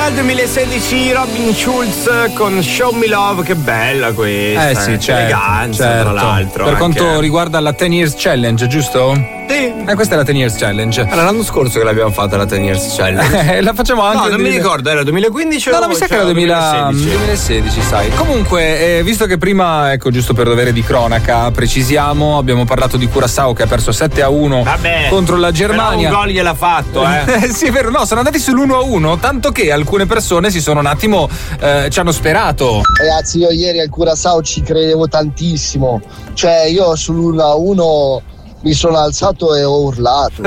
Era il 2016, Robin Schulz con Show Me Love, che bella questa. Sì, certo, eleganza, certo. tra l'altro. Per anche. quanto riguarda la 10 Years Challenge, giusto? Sì. Questa è la 10 Years Challenge. Era l'anno scorso che l'abbiamo fatta la 10 Years Challenge. La facciamo anche. No, non mi ricordo, era 2015 No, mi sa che era 2016, sai. Comunque, visto che prima, ecco, giusto per dovere di cronaca, precisiamo, abbiamo parlato di Curaçao che ha perso 7-1 contro la Germania. Però un gol gliel'ha fatto, Sì, è vero, no, sono andati sull'1-1, tanto che alcune persone si sono un attimo ci hanno sperato. Ragazzi, io ieri al Curaçao ci credevo tantissimo. Cioè, io sull'1-1 mi sono alzato e ho urlato.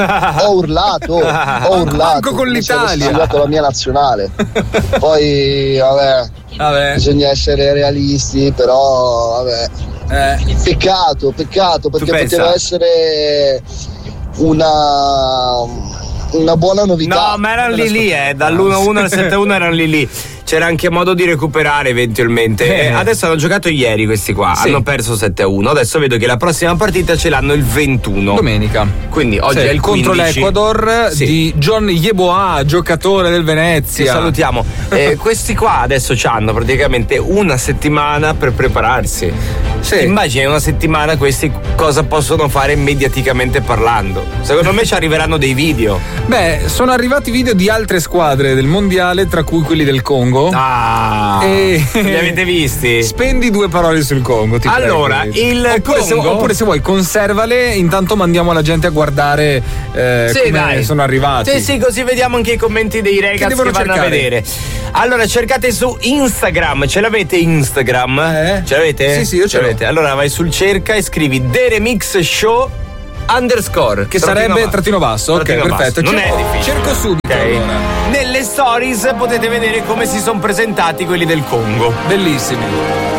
Anche con l'Italia. Ho sbagliato la mia nazionale. Poi, vabbè. Bisogna essere realisti, però, vabbè. Peccato, perché poteva essere una buona novità. No, ma erano lì, dall'1-1 al 7-1 erano lì. C'era anche modo di recuperare eventualmente. Adesso hanno giocato ieri questi qua, hanno perso 7-1. Adesso vedo che la prossima partita ce l'hanno il 21 domenica. Quindi oggi è il 15 contro l'Ecuador di John Yeboah, giocatore del Venezia. Ti salutiamo. Questi qua adesso hanno praticamente una settimana per prepararsi. Immagini una settimana questi cosa possono fare mediaticamente parlando. Secondo me ci arriveranno dei video. Beh, sono arrivati video di altre squadre del mondiale, tra cui quelli del Congo. Li avete visti? Spendi 2 parole sul Congo. Allora, il Congo. Oppure se vuoi conservale, intanto mandiamo la gente a guardare come sono arrivati. Sì, così vediamo anche i commenti dei ragazzi che vanno a vedere. Allora, cercate su Instagram, ce l'avete Instagram? Ce l'avete? Sì, io ce l'ho. Allora vai sul cerca e scrivi The Remix Show _ che sarebbe trattino basso. Ok, perfetto. Non è difficile. Cerco subito. Okay. Allora. Nelle stories potete vedere come si sono presentati quelli del Congo. Bellissimi.